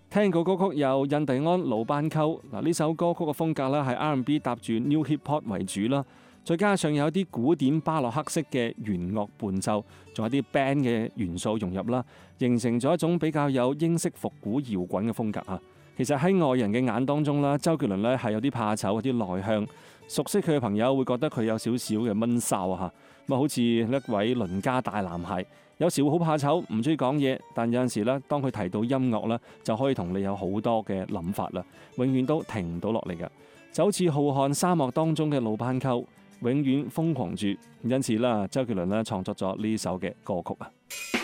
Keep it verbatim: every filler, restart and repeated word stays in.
聽過歌曲有印第安魯班溝，嗱呢首歌曲嘅風格咧係 R and B 搭住 New Hip Hop 為主啦，再加上有一啲古典巴洛克式嘅弦樂伴奏，仲有啲 band 嘅元素融入啦，形成咗一種比較有英式復古搖滾嘅風格啊。其實喺外人嘅眼當中啦，周杰倫咧係有啲怕醜、有啲內向，熟悉佢嘅朋友會覺得佢有少少嘅悶騷啊嚇，咁啊好似一位鄰家大男孩，有時會好怕醜，唔中意講嘢，但有陣時咧，當佢提到音樂咧，就可以同你有好多嘅諗法啦，永遠都停唔到落嚟嘅，就好似浩瀚沙漠當中嘅魯班溝，永遠瘋狂住，因此啦，周杰倫咧創作咗呢首嘅歌曲啊。